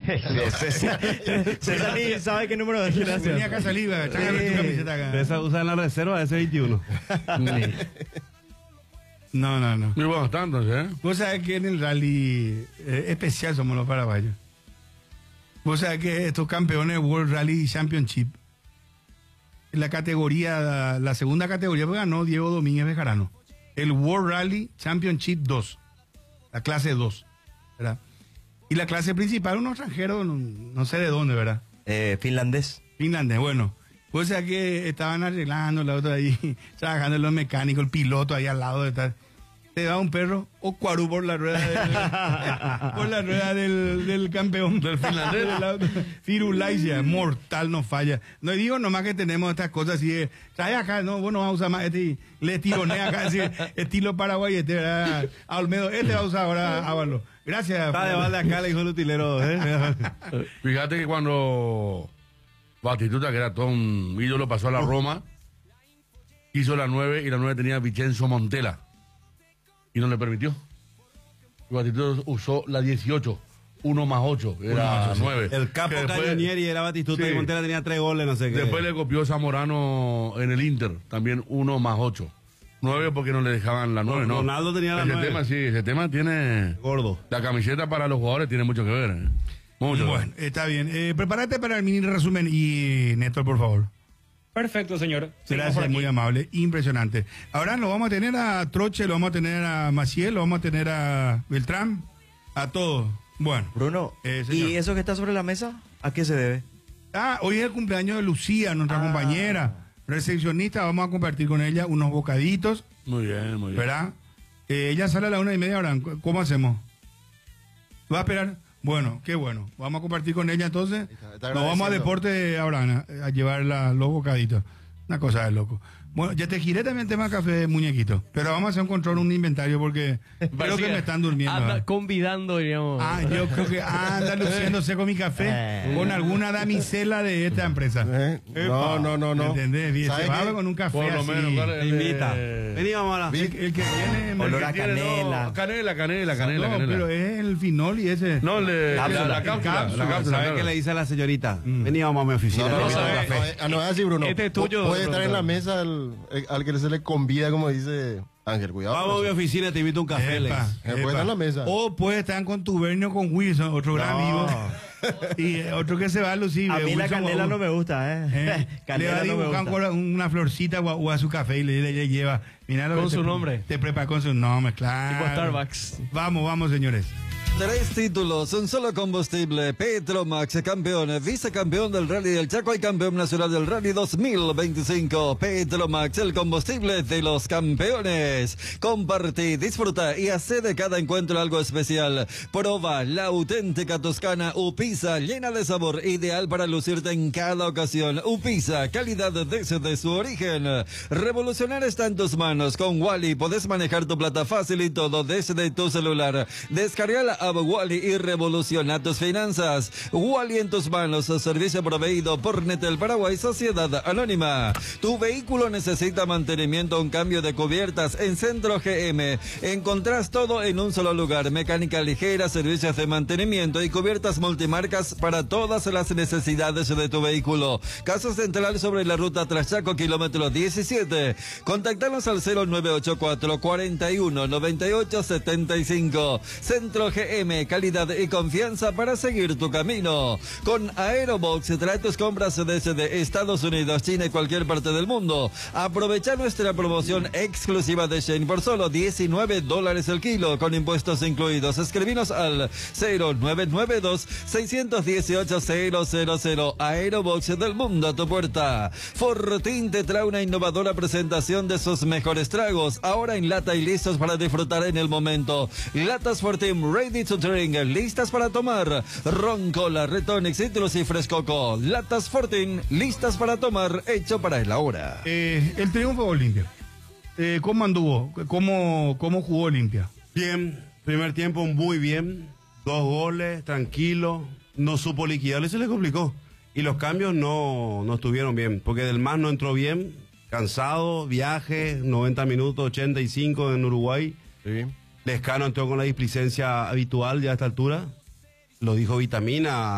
César ni sabe qué número es. Venía acá saliva, tráigame tu camiseta acá. César usa en la reserva ese 21. No. Muy buenos tantos, ¿eh? Vos sabés que en el rally especial somos los paraguayos. Vos sabés que estos campeones World Rally Championship, la categoría, la segunda categoría ganó Diego Domínguez Bejarano. El World Rally Championship 2, la clase 2, ¿verdad? Y la clase principal, unos extranjeros, no sé de dónde, ¿verdad? Finlandés. Finlandés, bueno. Pues sea que estaban arreglando la otra ahí, trabajando en los mecánicos, el piloto ahí al lado de tal. Te da un perro o cuarú por la rueda del campeón. Del finlandés. Firulaicia, mortal, no falla. No digo nomás que tenemos estas cosas así de, trae acá, no, vos no vas a usar más este, le tironea acá, así, estilo Paraguay, este, ¿verdad? A Olmedo, este va a usar ahora, Ávalo. Gracias. Está de balde acá, le dijo el utilero, Fíjate que cuando Batistuta, que era todo un ídolo, pasó a la Roma, hizo la 9 y la 9 tenía Vincenzo Montella. Y no le permitió. Y Batistuta usó la 18, 1 más 8, era 9. El capo Cañonieri era Batistuta, sí. Y Montella tenía 3 goles, no sé qué. Después le copió Zamorano en el Inter, también 1 más 8. 9 porque no le dejaban la 9, ¿no? Ronaldo tenía la 9. Tema, sí, ese tema tiene... Gordo. La camiseta para los jugadores tiene mucho que ver, ¿eh? Mucho. Bueno, está bien. Prepárate para el mini resumen y Néstor, por favor. Perfecto, señor. Gracias, muy amable, impresionante. Ahora lo vamos a tener a Troche, lo vamos a tener a Maciel, lo vamos a tener a Beltrán, a todos. Bueno. Bruno, ¿y eso que está sobre la mesa, a qué se debe? Hoy es el cumpleaños de Lucía, nuestra compañera, recepcionista, vamos a compartir con ella unos bocaditos. Muy bien. ¿Verdad? Ella sale a la 1:30 ahora, ¿cómo hacemos? ¿Va a esperar? Bueno, qué bueno. Vamos a compartir con ella entonces. Nos vamos a Deporte ahora a llevar los bocaditos. Una cosa de loco. Bueno, ya te giré también el tema de café, muñequito. Pero vamos a hacer un control, un inventario porque creo que me están durmiendo. Anda convidando, digamos. Yo creo que anda luciéndose con mi café con alguna damisela de esta empresa. No. ¿Entendés? Se va con un café por lo así. menos, invita. Vení, vamos a la... El que viene... Olor a canela. No, canela. No, pero es el finol y ese... No, la cápsula. ¿Sabes qué le dice a la señorita? Vení, vamos a mi oficina. No es así, Bruno. Este es tuyo. Puede estar en la mesa al que se le convida, como dice Ángel, cuidado. Vamos a mi oficina, te invito un café, Lex. Puede estar en la mesa. O puede estar en contubernio con Wilson, otro gran amigo. Y otro que se va a lucir. A mí la canela no me gusta, Le va a dibujar una florcita o a su café y le lleva. Mirá con su nombre. Te prepara con su nombre, claro. Tipo Starbucks. Vamos, señores. 3 títulos, un solo combustible, Petromax, campeón, vicecampeón del Rally del Chaco y campeón nacional del Rally 2025. Petromax, el combustible de los campeones. Compartí, disfruta y hace de cada encuentro algo especial. Proba la auténtica toscana Upisa, llena de sabor, ideal para lucirte en cada ocasión. Upisa, calidad desde su origen. Revolucionar está en tus manos. Con Wally podés manejar tu plata fácil y todo desde tu celular. Descarga la app Wally y revoluciona tus finanzas. Wally en tus manos, servicio proveído por Netel Paraguay Sociedad Anónima. Tu vehículo necesita mantenimiento, un cambio de cubiertas en Centro GM. Encontrás todo en un solo lugar. Mecánica ligera, servicios de mantenimiento y cubiertas multimarcas para todas las necesidades de tu vehículo. Casa Central sobre la ruta Trachaco, kilómetro 17. Contactanos al 0984 41 98 75. Centro GM, calidad y confianza para seguir tu camino. Con Aerobox trae tus compras desde Estados Unidos, China y cualquier parte del mundo. Aprovecha nuestra promoción exclusiva de Shane por solo $19 el kilo, con impuestos incluidos. Escribinos al 0992 618 000. Aerobox del mundo a tu puerta. Fortín te trae una innovadora presentación de sus mejores tragos, ahora en lata y listos para disfrutar en el momento. Latas Fortín Ready to Drink, listas para tomar. Ron, Cola, Retonic, Citrus y Frescoco. Latas Fortín, listas para tomar, hecho para el ahora. El triunfo de Olimpia. ¿Cómo anduvo? ¿Cómo jugó Olimpia? Bien, primer tiempo muy bien. 2 goles, tranquilo. No supo liquidarle y se le complicó. Y los cambios no estuvieron bien, porque Del Mas no entró bien, cansado, viaje, 90 minutos, 85 en Uruguay. Sí. Lescano entró con la displicencia habitual ya a esta altura. Lo dijo Vitamina.